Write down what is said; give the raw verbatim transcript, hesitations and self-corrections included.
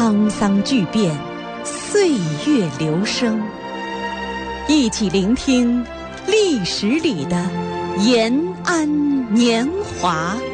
沧桑巨变，岁月流声，一起聆听历史里的延安年华。